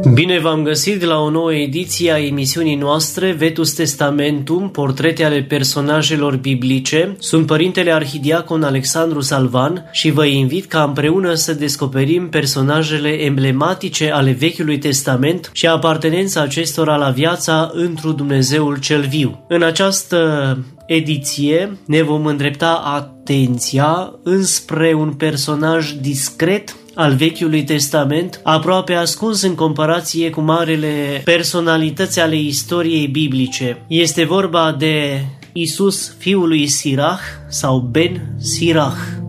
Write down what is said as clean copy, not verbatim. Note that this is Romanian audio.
Bine v-am găsit la o nouă ediție a emisiunii noastre Vetus Testamentum, portrete ale personajelor biblice. Sunt Părintele Arhidiacon Alexandru Salvan și vă invit ca împreună să descoperim personajele emblematice ale Vechiului Testament și apartenența acestora la viața întru Dumnezeul cel viu. În această ediție ne vom îndrepta atenția înspre un personaj discret al Vechiului Testament, aproape ascuns în comparație cu marele personalități ale istoriei biblice. Este vorba de Isus, fiul lui Sirach sau Ben Sirach.